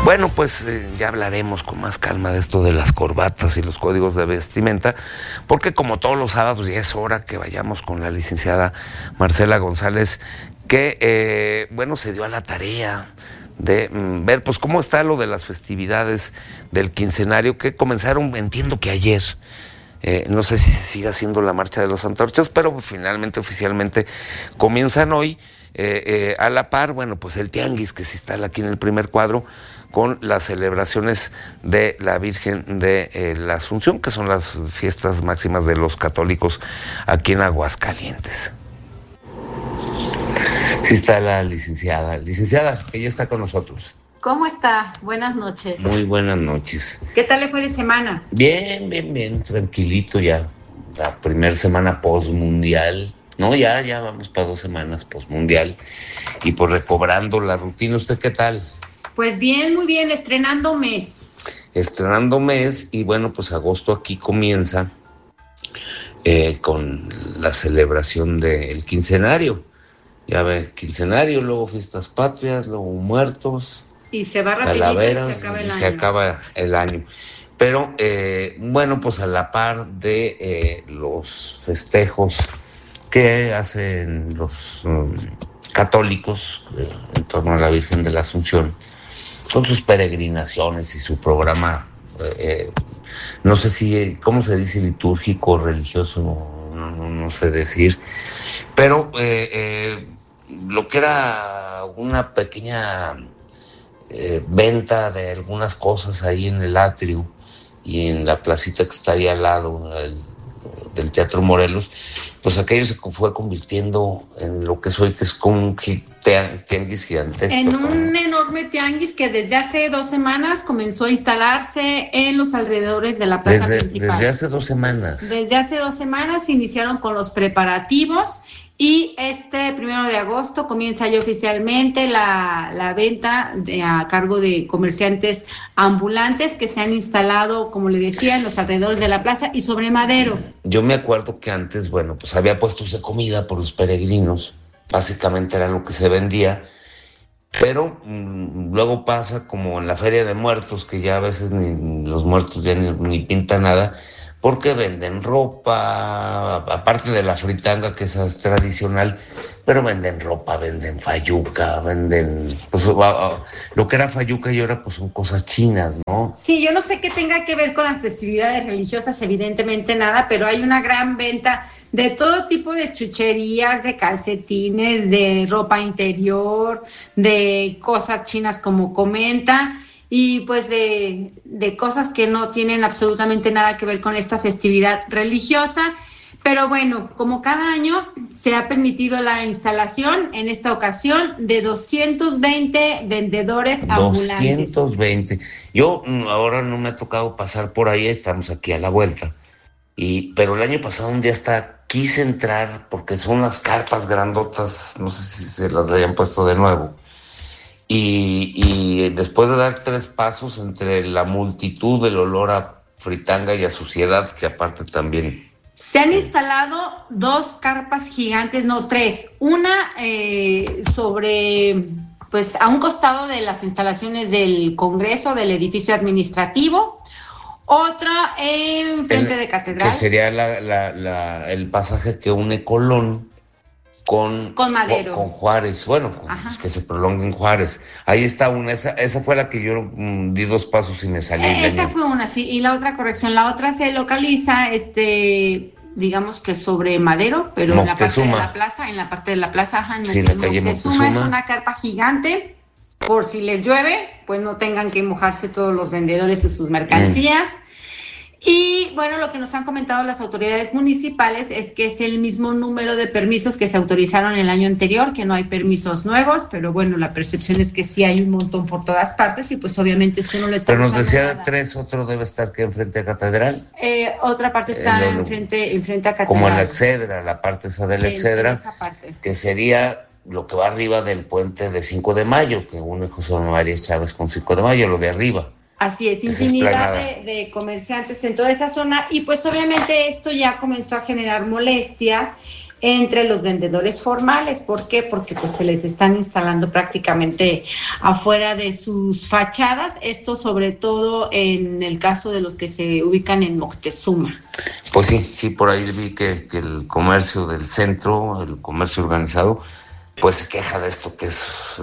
Bueno, pues ya hablaremos con más calma de esto de las corbatas y los códigos de vestimenta, porque como todos los sábados ya es hora que vayamos con la licenciada Marcela González, que, se dio a la tarea de ver pues cómo está lo de las festividades del quincenario, que comenzaron, entiendo que ayer. No sé si siga siendo la Marcha de los Antorchas, pero finalmente, oficialmente, comienzan hoy. A la par, pues el tianguis que se instala aquí en el primer cuadro con las celebraciones de la Virgen de la Asunción, que son las fiestas máximas de los católicos aquí en Aguascalientes. Sí está la licenciada, que ya está con nosotros. ¿Cómo está? Buenas noches. Muy buenas noches. ¿Qué tal le fue de semana? Bien, tranquilito ya. La primera semana postmundial. No, ya vamos para 2 semanas postmundial. Y pues recobrando la rutina. ¿Usted qué tal? Pues bien, muy bien, estrenando mes. Y pues agosto aquí comienza con la celebración del quincenario. Ya ve, quincenario, luego fiestas patrias, luego muertos. Y se va rapidito, calaveras, se acaba el año. Pero, pues a la par de los festejos que hacen los católicos en torno a la Virgen de la Asunción, con sus peregrinaciones y su programa, no sé si, ¿cómo se dice? Litúrgico, religioso, no sé decir, pero lo que era una pequeña venta de algunas cosas ahí en el atrio y en la placita que está ahí al lado del Teatro Morelos, pues aquello se fue convirtiendo en lo que es hoy, que es como un tianguis gigantesco. En un enorme tianguis que desde hace 2 semanas comenzó a instalarse en los alrededores de la plaza principal. Desde hace 2 semanas. Desde hace 2 semanas iniciaron con los preparativos. Y este 1 de agosto comienza ya oficialmente la venta a cargo de comerciantes ambulantes que se han instalado, como le decía, en los alrededores de la plaza y sobre Madero. Yo me acuerdo que antes, pues había puestos de comida por los peregrinos, básicamente era lo que se vendía, pero luego pasa como en la Feria de Muertos, que ya a veces ni los muertos ya ni pintan nada, porque venden ropa, aparte de la fritanga, que esa es tradicional, pero venden ropa, venden fayuca, venden, pues lo que era fayuca y ahora pues son cosas chinas, ¿no? Sí, yo no sé qué tenga que ver con las festividades religiosas, evidentemente nada, pero hay una gran venta de todo tipo de chucherías, de calcetines, de ropa interior, de cosas chinas como comenta, y pues de cosas que no tienen absolutamente nada que ver con esta festividad religiosa. Pero bueno, como cada año se ha permitido la instalación, en esta ocasión, de 220 vendedores ambulantes. 220. Yo ahora no me ha tocado pasar por ahí, estamos aquí a la vuelta. Pero el año pasado un día hasta quise entrar porque son unas carpas grandotas, no sé si se las hayan puesto de nuevo. Y después de dar 3 pasos entre la multitud, el olor a fritanga y a suciedad, que aparte también... Se han instalado 2 carpas gigantes, no 3. Una pues a un costado de las instalaciones del Congreso, del edificio administrativo. Otra en frente de Catedral. Que sería el pasaje que une Colón con Madero. Con Juárez, pues que se prolonga en Juárez. Ahí está una, esa fue la que yo di 2 pasos y me salí. Esa fue una, sí, y la otra corrección, la otra se localiza, digamos que sobre Madero, pero Moctezuma. en la parte de la plaza, sí, la calle Moctezuma. Es una carpa gigante, por si les llueve, pues no tengan que mojarse todos los vendedores y sus mercancías. Y bueno, lo que nos han comentado las autoridades municipales es que es el mismo número de permisos que se autorizaron el año anterior, que no hay permisos nuevos, pero bueno, la percepción es que sí hay un montón por todas partes y pues obviamente esto no lo está. Pero nos decía 3, otro debe estar que enfrente a Catedral. Otra parte está enfrente a Catedral. Como en la Excedra, la parte esa de la Excedra, que sería lo que va arriba del puente de 5 de Mayo, que une José María Chávez con 5 de Mayo, lo de arriba. Así es, infinidad de comerciantes en toda esa zona y pues obviamente esto ya comenzó a generar molestia entre los vendedores formales. ¿Por qué? Porque pues se les están instalando prácticamente afuera de sus fachadas, esto sobre todo en el caso de los que se ubican en Moctezuma. Pues sí, por ahí vi que el comercio del centro, el comercio organizado, pues se queja de esto que es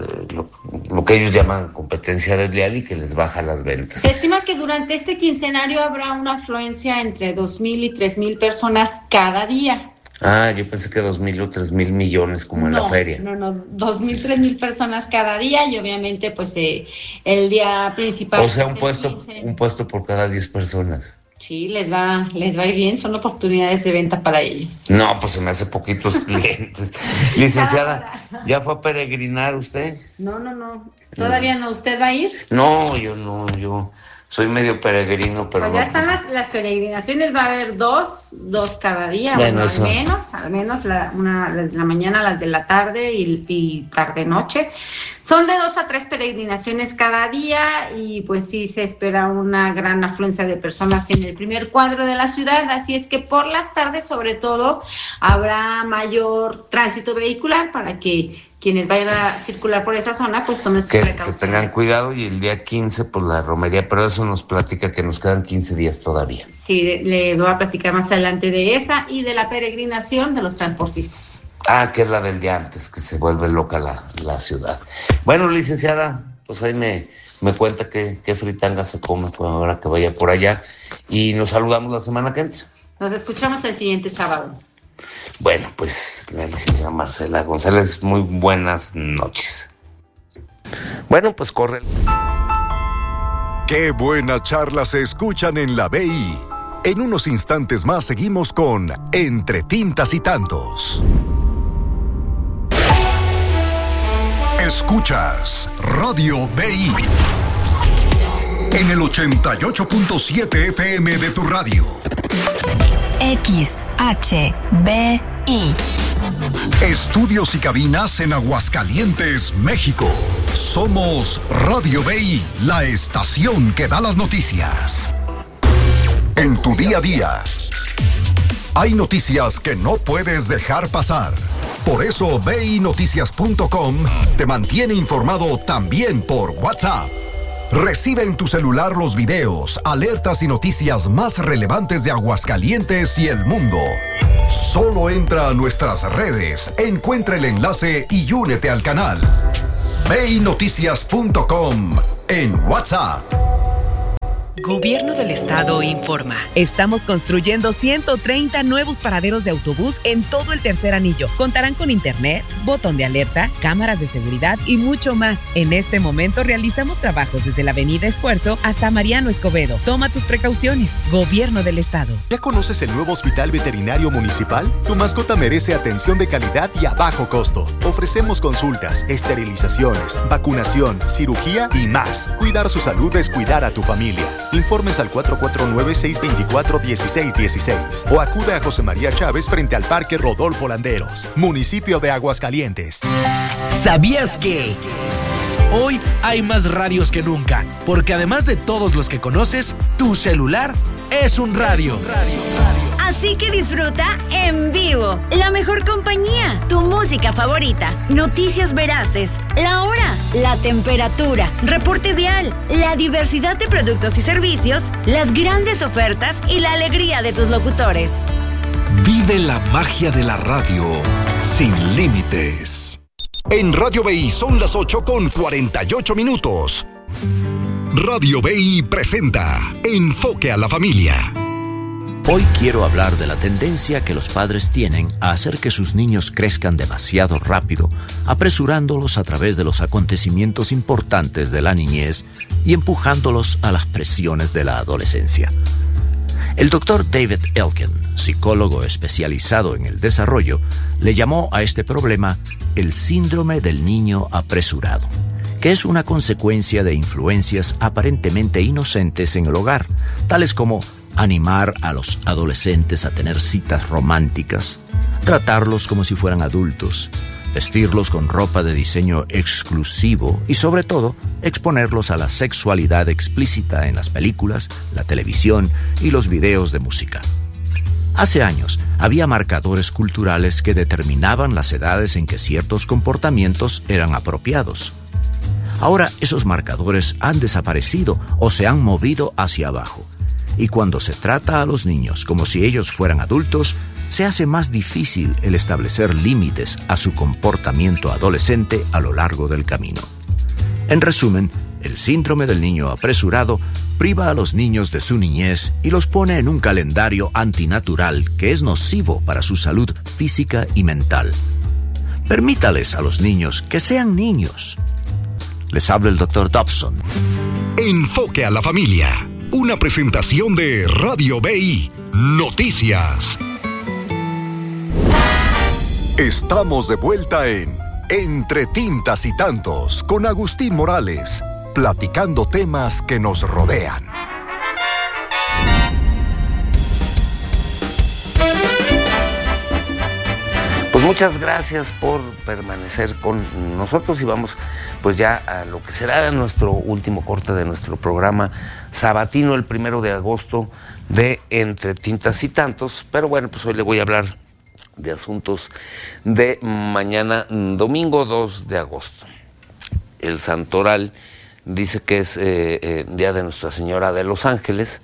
lo que ellos llaman competencia desleal y que les baja las ventas. Se estima que durante este quincenario habrá una afluencia entre 2,000 y 3,000 personas cada día. Yo pensé que 2,000 o 3,000 millones como en la feria. No, 2,000, 3,000 personas cada día y obviamente pues el día principal. O sea, un puesto por cada 10 personas. Sí, les va a ir bien, son oportunidades de venta para ellos. No, pues se me hace poquitos clientes. Licenciada, ¿ya fue a peregrinar usted? No, todavía no. ¿Usted va a ir? No, yo soy medio peregrino, pero... Pues ya están las peregrinaciones, va a haber dos cada día, bueno, al menos la mañana, las de la tarde y tarde-noche. Son de 2 a 3 peregrinaciones cada día y pues sí se espera una gran afluencia de personas en el primer cuadro de la ciudad, así es que por las tardes sobre todo habrá mayor tránsito vehicular para que quienes vayan a circular por esa zona, pues tomen sus precauciones. Que tengan cuidado y el día 15, pues la romería, pero eso nos platica que nos quedan 15 días todavía. Sí, le voy a platicar más adelante de esa y de la peregrinación de los transportistas. Que es la del día antes, que se vuelve loca la ciudad. Bueno, licenciada, pues ahí me cuenta qué fritanga se come ahora que vaya por allá y nos saludamos la semana que entra. Nos escuchamos el siguiente sábado. Bueno, pues la licenciada Marcela González, muy buenas noches. Bueno, pues corre. Qué buenas charlas se escuchan en la BI. En unos instantes más seguimos con Entre Tintas y Tantos. Escuchas Radio BI en el 88.7 FM de tu radio. XHBI. Estudios y cabinas en Aguascalientes, México. Somos Radio BI, la estación que da las noticias. En tu día a día, hay noticias que no puedes dejar pasar. Por eso BINoticias.com te mantiene informado también por WhatsApp. Recibe en tu celular los videos, alertas y noticias más relevantes de Aguascalientes y el mundo. Solo entra a nuestras redes, encuentra el enlace y únete al canal. BINoticias.com en WhatsApp. Gobierno del Estado informa. Estamos construyendo 130 nuevos paraderos de autobús en todo el tercer anillo. Contarán con internet, botón de alerta, cámaras de seguridad y mucho más. En este momento realizamos trabajos desde la Avenida Esfuerzo hasta Mariano Escobedo. Toma tus precauciones. Gobierno del Estado. ¿Ya conoces el nuevo Hospital Veterinario Municipal? Tu mascota merece atención de calidad y a bajo costo. Ofrecemos consultas, esterilizaciones, vacunación, cirugía y más. Cuidar su salud es cuidar a tu familia. Informes al 449-624-1616 o acude a José María Chávez frente al Parque Rodolfo Landeros, municipio de Aguascalientes. ¿Sabías que hoy hay más radios que nunca? Porque además de todos los que conoces, tu celular es un radio. Así que disfruta en vivo la mejor compañía, tu música favorita, noticias veraces, la hora, la temperatura, reporte vial, la diversidad de productos y servicios, las grandes ofertas y la alegría de tus locutores. Vive la magia de la radio sin límites. En Radio BI son las 8:48. Radio BI presenta Enfoque a la Familia. Hoy quiero hablar de la tendencia que los padres tienen a hacer que sus niños crezcan demasiado rápido, apresurándolos a través de los acontecimientos importantes de la niñez y empujándolos a las presiones de la adolescencia. El doctor David Elkin, psicólogo especializado en el desarrollo, le llamó a este problema el síndrome del niño apresurado, que es una consecuencia de influencias aparentemente inocentes en el hogar, tales como animar a los adolescentes a tener citas románticas, tratarlos como si fueran adultos, vestirlos con ropa de diseño exclusivo y, sobre todo, exponerlos a la sexualidad explícita en las películas, la televisión y los videos de música. Hace años, había marcadores culturales que determinaban las edades en que ciertos comportamientos eran apropiados. Ahora esos marcadores han desaparecido o se han movido hacia abajo. Y cuando se trata a los niños como si ellos fueran adultos, se hace más difícil el establecer límites a su comportamiento adolescente a lo largo del camino. En resumen, el síndrome del niño apresurado priva a los niños de su niñez y los pone en un calendario antinatural que es nocivo para su salud física y mental. Permítales a los niños que sean niños. Les habla el Dr. Dobson. Enfoque a la familia. Una presentación de Radio BI Noticias. Estamos de vuelta en Entre Tintas y Tantos con Agustín Morales, platicando temas que nos rodean. Pues muchas gracias por permanecer con nosotros y vamos pues ya a lo que será nuestro último corte de nuestro programa sabatino, el 1 de agosto de Entre Tintas y Tantos. Pero bueno, pues hoy le voy a hablar de asuntos de mañana, domingo 2 de agosto. El santoral dice que es Día de Nuestra Señora de los Ángeles.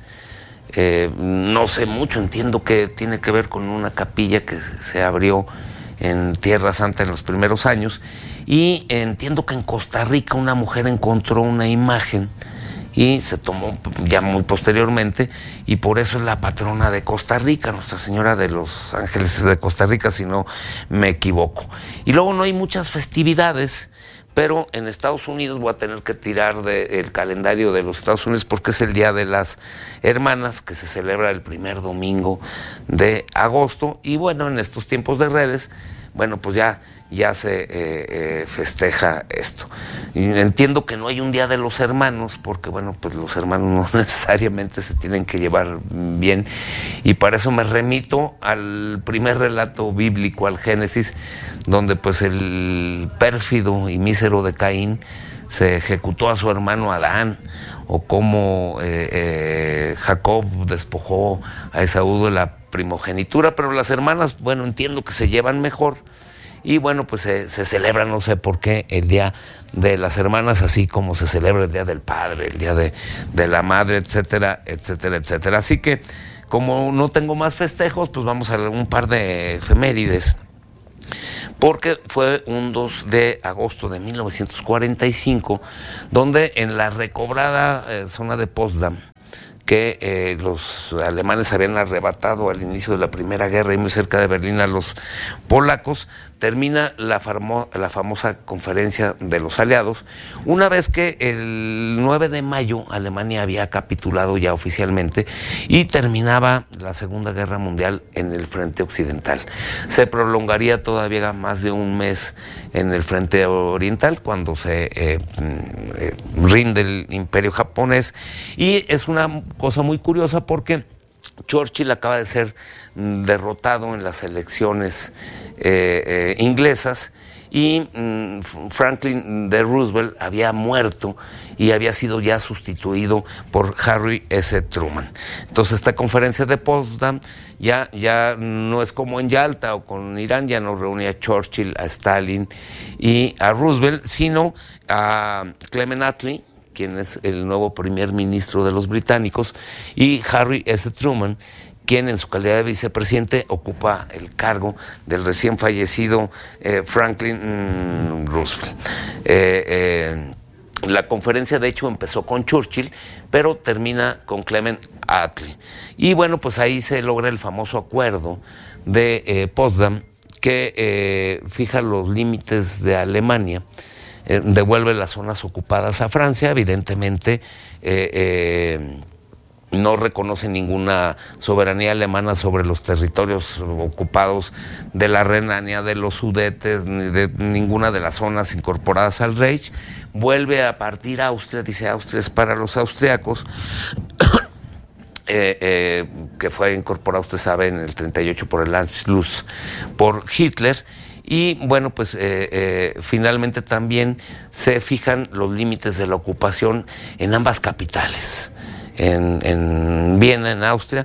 No sé mucho, entiendo que tiene que ver con una capilla que se abrió en Tierra Santa en los primeros años, y entiendo que en Costa Rica una mujer encontró una imagen y se tomó ya muy posteriormente, y por eso es la patrona de Costa Rica, Nuestra Señora de los Ángeles de Costa Rica, si no me equivoco. Y luego no hay muchas festividades, pero en Estados Unidos voy a tener que tirar del calendario de los Estados Unidos porque es el Día de las Hermanas, que se celebra el primer domingo de agosto. Y bueno, en estos tiempos de redes, bueno, pues ya se festeja esto. Y entiendo que no hay un Día de los Hermanos, porque bueno, pues los hermanos no necesariamente se tienen que llevar bien, y para eso me remito al primer relato bíblico, al Génesis, donde pues el pérfido y mísero de Caín se ejecutó a su hermano Adán, o cómo Jacob despojó a Esaú de la primogenitura. Pero las hermanas, bueno, entiendo que se llevan mejor, y bueno, pues se celebra, no sé por qué, el Día de las Hermanas, así como se celebra el Día del Padre, el Día de la Madre, etcétera, etcétera, etcétera. Así que, como no tengo más festejos, pues vamos a un par de efemérides. Porque fue un 2 de agosto de 1945, donde en la recobrada zona de Potsdam, que los alemanes habían arrebatado al inicio de la Primera Guerra y muy cerca de Berlín a los polacos, termina la famosa conferencia de los aliados, una vez que el 9 de mayo Alemania había capitulado ya oficialmente y terminaba la Segunda Guerra Mundial en el frente occidental. Se prolongaría todavía más de un mes en el frente oriental, cuando se rinde el imperio japonés. Y es una cosa muy curiosa porque Churchill acaba de ser derrotado en las elecciones inglesas, y Franklin D. Roosevelt había muerto y había sido ya sustituido por Harry S. Truman. Entonces esta conferencia de Potsdam ya no es como en Yalta o con Irán, ya no reunía a Churchill, a Stalin y a Roosevelt, sino a Clement Attlee, quien es el nuevo primer ministro de los británicos, y Harry S. Truman, quien en su calidad de vicepresidente ocupa el cargo del recién fallecido Franklin Roosevelt. La conferencia de hecho empezó con Churchill, pero termina con Clement Attlee. Y bueno, pues ahí se logra el famoso acuerdo de Potsdam, que fija los límites de Alemania, devuelve las zonas ocupadas a Francia. Evidentemente no reconoce ninguna soberanía alemana sobre los territorios ocupados de la Renania, de los Sudetes, ni de ninguna de las zonas incorporadas al Reich. Vuelve a partir Austria, dice Austria es para los austriacos, que fue incorporado, usted sabe, en el 38 por el Anschluss por Hitler. Y bueno, pues finalmente también se fijan los límites de la ocupación en ambas capitales, en Viena, en Austria,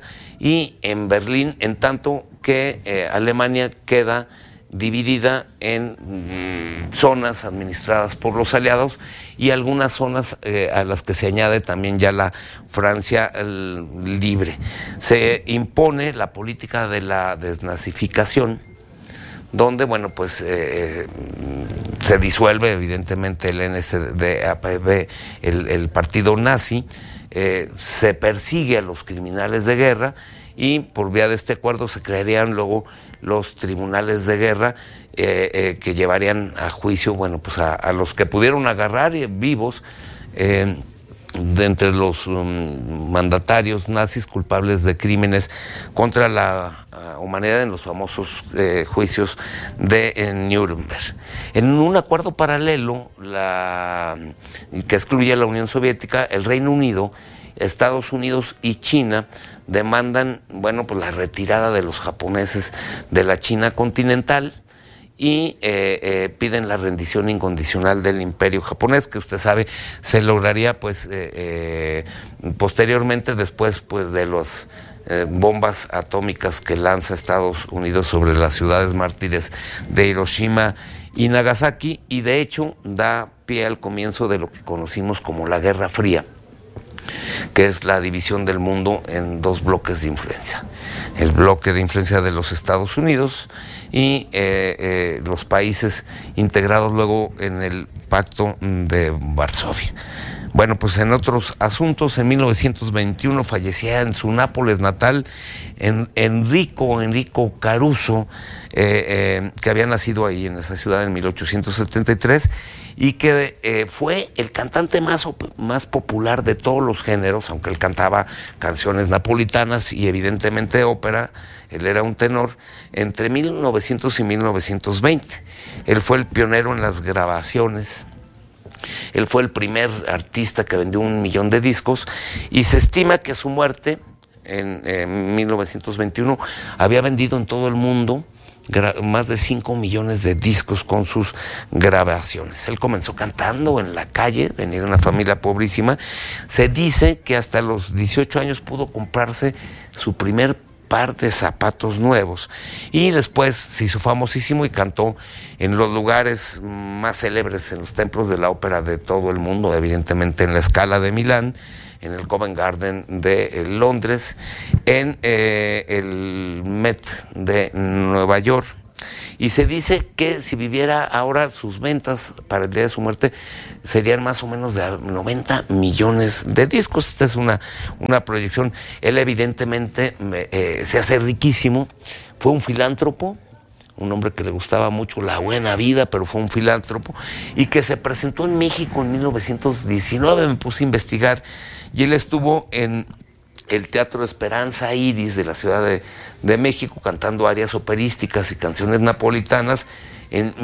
y en Berlín, en tanto que Alemania queda dividida en zonas administradas por los aliados y algunas zonas a las que se añade también ya la Francia libre. Se impone la política de la desnazificación, donde, bueno, pues se disuelve evidentemente el NSDAP, el partido nazi, se persigue a los criminales de guerra y por vía de este acuerdo se crearían luego los tribunales de guerra que llevarían a juicio, bueno, pues a los que pudieron agarrar vivos de entre los mandatarios nazis culpables de crímenes contra la humanidad en los famosos juicios de Nuremberg. En un acuerdo paralelo que excluye a la Unión Soviética, el Reino Unido, Estados Unidos y China demandan, bueno, pues la retirada de los japoneses de la China continental y piden la rendición incondicional del imperio japonés, que usted sabe se lograría pues posteriormente, después pues de las bombas atómicas que lanza Estados Unidos sobre las ciudades mártires de Hiroshima y Nagasaki, y de hecho da pie al comienzo de lo que conocimos como la Guerra Fría, que es la división del mundo en dos bloques de influencia: el bloque de influencia de los Estados Unidos y los países integrados luego en el Pacto de Varsovia. Bueno, pues en otros asuntos, en 1921 fallecía en su Nápoles natal Enrico Caruso, que había nacido ahí en esa ciudad en 1873 y que fue el cantante más popular de todos los géneros, aunque él cantaba canciones napolitanas y evidentemente ópera. Él era un tenor entre 1900 y 1920. Él fue el pionero en las grabaciones. Él fue el primer artista que vendió 1 millón de discos y se estima que a su muerte en 1921 había vendido en todo el mundo más de 5 millones de discos con sus grabaciones. Él comenzó cantando en la calle, venía de una familia pobrísima. Se dice que hasta los 18 años pudo comprarse su primer par de zapatos nuevos y después se hizo famosísimo y cantó en los lugares más célebres, en los templos de la ópera de todo el mundo, evidentemente en la Scala de Milán, en el Covent Garden de Londres, en el Met de Nueva York. Y se dice que si viviera ahora, sus ventas para el día de su muerte serían más o menos de 90 millones de discos. Esta es una proyección. Él evidentemente se hace riquísimo. Fue un filántropo, un hombre que le gustaba mucho la buena vida, pero fue un filántropo, y que se presentó en México en 1919. Me puse a investigar y él estuvo en el Teatro Esperanza Iris de la Ciudad de México cantando arias operísticas y canciones napolitanas en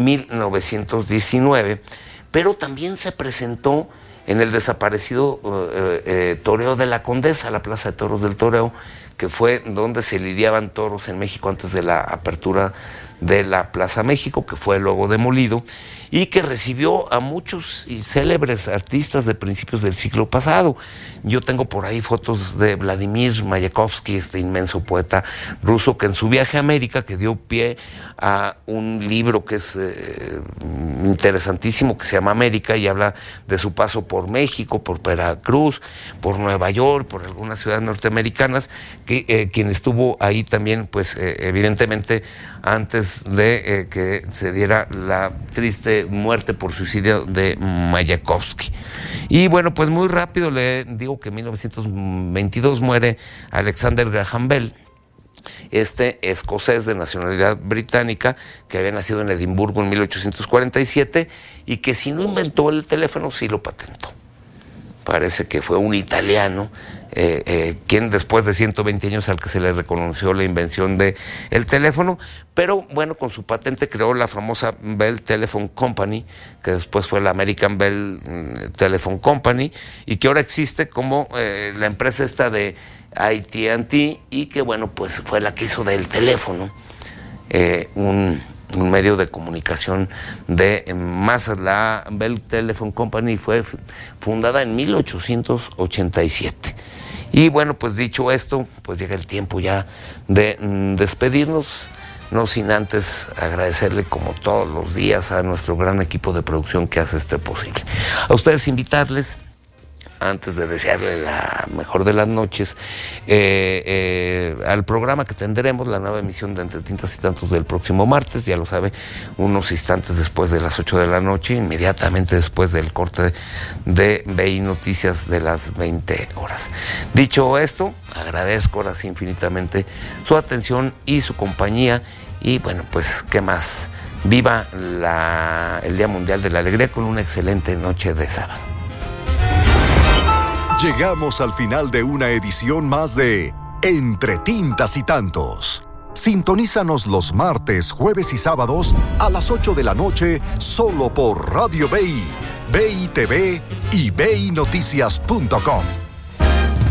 1919, pero también se presentó en el desaparecido Toreo de la Condesa, la Plaza de Toros del Toreo, que fue donde se lidiaban toros en México antes de la apertura de la Plaza México, que fue luego demolido, y que recibió a muchos y célebres artistas de principios del siglo pasado. Yo tengo por ahí fotos de Vladimir Mayakovsky, este inmenso poeta ruso, que en su viaje a América, que dio pie a un libro que es interesantísimo, que se llama América, y habla de su paso por México, por Veracruz, por Nueva York, por algunas ciudades norteamericanas, que quien estuvo ahí también, pues evidentemente antes de que se diera la triste muerte por suicidio de Mayakovsky. Y bueno, pues muy rápido le digo que en 1922 muere Alexander Graham Bell, este escocés de nacionalidad británica que había nacido en Edimburgo en 1847 y que si no inventó el teléfono, sí lo patentó. Parece que fue un italiano quien después de 120 años al que se le reconoció la invención del teléfono, pero bueno, con su patente creó la famosa Bell Telephone Company, que después fue la American Bell Telephone Company, y que ahora existe como la empresa esta de AT&T, y que bueno, pues fue la que hizo del teléfono un medio de comunicación de masas. La Bell Telephone Company fue fundada en 1887 Y bueno, pues dicho esto, pues llega el tiempo ya de despedirnos, no sin antes agradecerle como todos los días a nuestro gran equipo de producción que hace esto posible. A ustedes invitarles, antes de desearle la mejor de las noches, al programa que tendremos, la nueva emisión de Entre Tintas y Tantos del próximo martes, ya lo sabe, unos instantes después de las 8 de la noche, inmediatamente después del corte de BI Noticias de las 20 horas. Dicho esto, agradezco ahora sí infinitamente su atención y su compañía, y bueno, pues, ¿qué más? Viva el Día Mundial de la Alegría con una excelente noche de sábado. Llegamos al final de una edición más de Entre Tintas y Tantos. Sintonízanos los martes, jueves y sábados a las 8 de la noche solo por Radio BI, BI TV y BINoticias.com.